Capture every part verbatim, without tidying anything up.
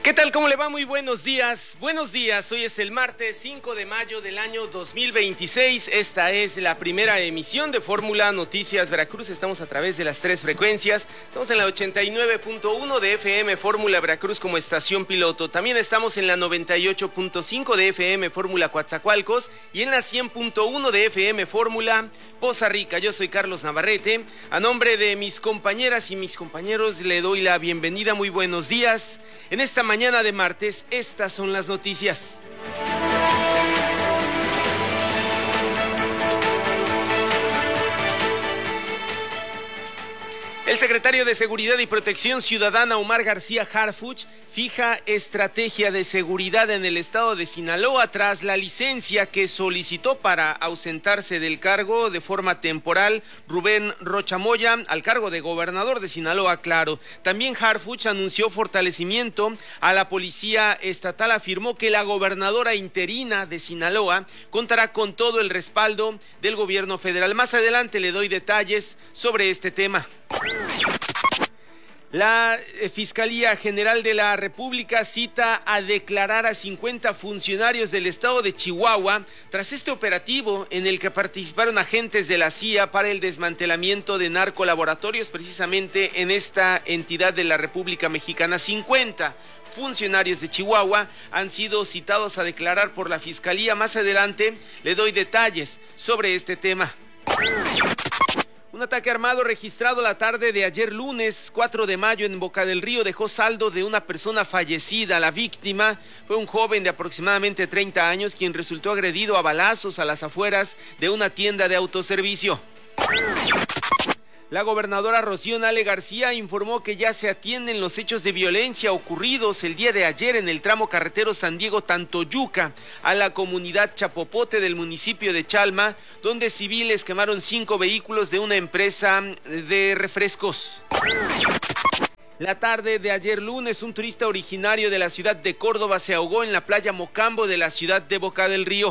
¿Qué tal? ¿Cómo le va? Muy buenos días. Buenos días. Hoy es el martes cinco de mayo del año dos mil veintiséis. Esta es la primera emisión de Fórmula Noticias Veracruz. Estamos a través de las tres frecuencias. Estamos en la ochenta y nueve punto uno de F M Fórmula Veracruz como estación piloto. También estamos en la noventa y ocho punto cinco de F M Fórmula Coatzacoalcos y en la cien punto uno de F M Fórmula Poza Rica. Yo soy Carlos Navarrete. A nombre de mis compañeras y mis compañeros le doy la bienvenida. Muy buenos días. En esta mañana de martes, estas son las noticias. El secretario de Seguridad y Protección Ciudadana, Omar García Harfuch, fija estrategia de seguridad en el estado de Sinaloa tras la licencia que solicitó para ausentarse del cargo de forma temporal Rubén Rocha Moya, al cargo de gobernador de Sinaloa, claro. También Harfuch anunció fortalecimiento a la policía estatal, afirmó que la gobernadora interina de Sinaloa contará con todo el respaldo del gobierno federal. Más adelante le doy detalles sobre este tema. La Fiscalía General de la República cita a declarar a cincuenta funcionarios del estado de Chihuahua tras este operativo en el que participaron agentes de la C I A para el desmantelamiento de narcolaboratorios precisamente en esta entidad de la República Mexicana. cincuenta funcionarios de Chihuahua han sido citados a declarar por la Fiscalía. Más adelante le doy detalles sobre este tema. Un ataque armado registrado la tarde de ayer lunes cuatro de mayo en Boca del Río dejó saldo de una persona fallecida. La víctima fue un joven de aproximadamente treinta años quien resultó agredido a balazos a las afueras de una tienda de autoservicio. La gobernadora Rocío Nale García informó que ya se atienden los hechos de violencia ocurridos el día de ayer en el tramo carretero San Diego-Tantoyuca a la comunidad Chapopote del municipio de Chalma, donde civiles quemaron cinco vehículos de una empresa de refrescos. La tarde de ayer lunes, un turista originario de la ciudad de Córdoba se ahogó en la playa Mocambo de la ciudad de Boca del Río.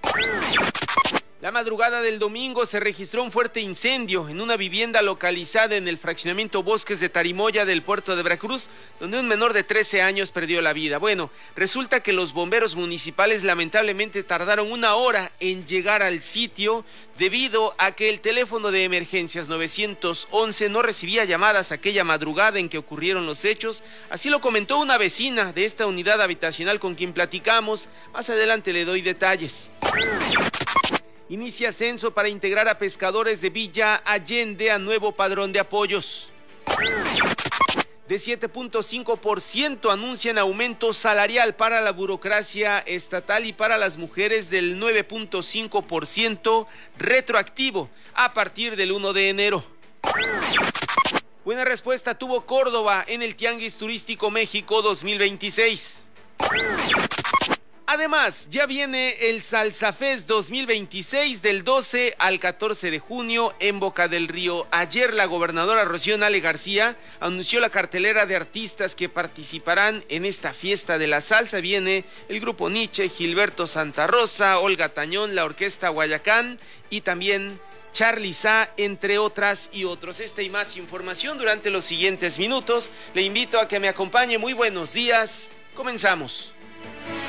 La madrugada del domingo se registró un fuerte incendio en una vivienda localizada en el fraccionamiento Bosques de Tarimoya del puerto de Veracruz, donde un menor de trece años perdió la vida. Bueno, resulta que los bomberos municipales lamentablemente tardaron una hora en llegar al sitio debido a que el teléfono de emergencias nueve once no recibía llamadas aquella madrugada en que ocurrieron los hechos. Así lo comentó una vecina de esta unidad habitacional con quien platicamos. Más adelante le doy detalles. Inicia censo para integrar a pescadores de Villa Allende a nuevo padrón de apoyos. De siete punto cinco por ciento anuncian aumento salarial para la burocracia estatal y para las mujeres del nueve punto cinco por ciento retroactivo a partir del primero de enero. Buena respuesta tuvo Córdoba en el Tianguis Turístico México dos mil veintiséis. Además, ya viene el Salsa Fest dos mil veintiséis del doce al catorce de junio en Boca del Río. Ayer la gobernadora Rocío Nale García anunció la cartelera de artistas que participarán en esta fiesta de la salsa. Viene el grupo Nietzsche, Gilberto Santa Rosa, Olga Tañón, la Orquesta Guayacán y también Charly Sa, entre otras y otros. Esta y más información durante los siguientes minutos. Le invito a que me acompañe. Muy buenos días. Comenzamos.